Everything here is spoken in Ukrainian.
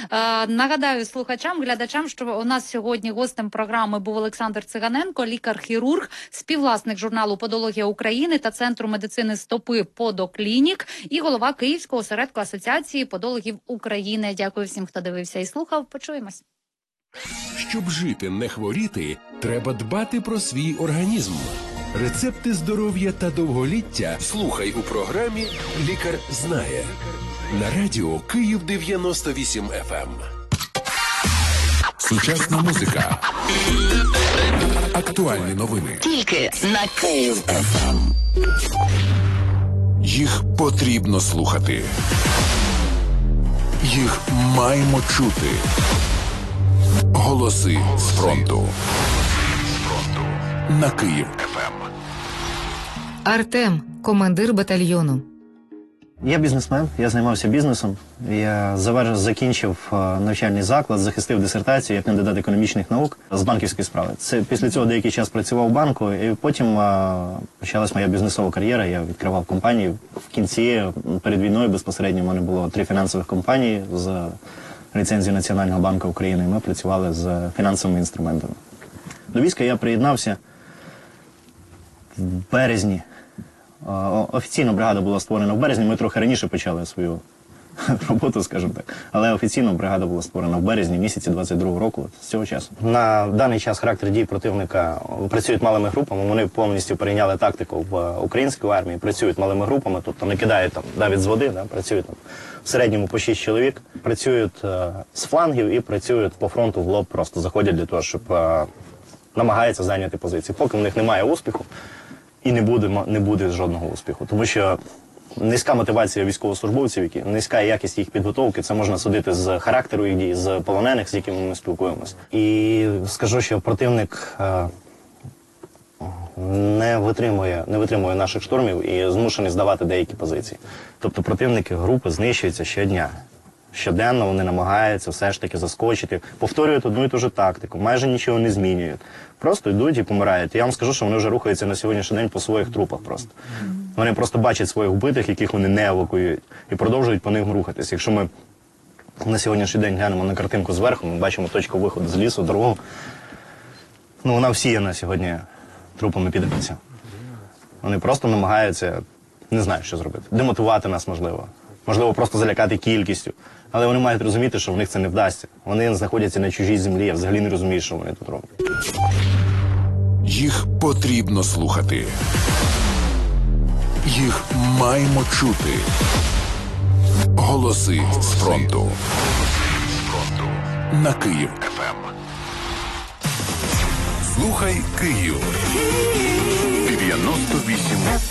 Нагадаю слухачам, глядачам, що у нас сьогодні гостем програми був Олександр Циганенко, лікар-хірург, співвласник журналу «Подологія України» та Центру медицини стопи «Подоклінік» і голова Київського осередку Асоціації подологів України. Дякую всім, хто дивився і слухав. Почуємось. Щоб жити, не хворіти, треба дбати про свій організм. Рецепти здоров'я та довголіття слухай у програмі «Лікар знає» на радіо Київ 98 FM. Сучасна музика. Актуальні новини. Тільки на Київ FM. Їх потрібно слухати. Їх маємо чути. Голоси з фронту. На Київ ФМ. Артем, командир батальйону. Я бізнесмен, я займався бізнесом. Я закінчив навчальний заклад, захистив дисертацію як кандидат економічних наук з банківської справи. Це після цього деякий час працював в банку, і потім почалась моя бізнесова кар'єра. Я відкривав компанії. В кінці, перед війною безпосередньо, в мене було 3 фінансових компанії з ліцензією Національного банку України. Ми працювали з фінансовими інструментами. До війська я приєднався в березні. Офіційно бригада була створена в березні, ми трохи раніше почали свою роботу, скажімо так. Але офіційно бригада була створена в березні місяці 22-го року, з цього часу. На даний час характер дій противника працюють малими групами, вони повністю перейняли тактику в українській армії, працюють малими групами, тобто не кидають там навіть з води, працюють там в середньому по 6 чоловік, працюють з флангів і працюють по фронту в лоб, просто заходять для того, щоб намагаються зайняти позиції. Поки в них немає успіху, і не буде жодного успіху. Тому що низька мотивація військовослужбовців, низька якість їх підготовки, це можна судити з характеру їх дій, з полонених, з якими ми спілкуємося. І скажу, що противник не витримує наших штурмів і змушений здавати деякі позиції. Тобто противники групи знищуються щодня. Щоденно вони намагаються все ж таки заскочити, повторюють одну і ту ж тактику, майже нічого не змінюють. Просто йдуть і помирають. Я вам скажу, що вони вже рухаються на сьогоднішній день по своїх трупах просто. Вони просто бачать своїх вбитих, яких вони не евакуюють, і продовжують по ним рухатися. Якщо ми на сьогоднішній день глянемо на картинку зверху, ми бачимо точку виходу з лісу, дорогу. Вона всіяна сьогодні трупами підарців. Вони просто намагаються, не знаю, що зробити. Демотивувати нас, можливо. Можливо, просто залякати кількістю. Але вони мають розуміти, що в них це не вдасться. Вони знаходяться на чужій землі, я взагалі не розумію, що вони тут роблять. Їх потрібно слухати. Їх маємо чути. Голоси з фронту. На Київ ФМ. Слухай Київ. 98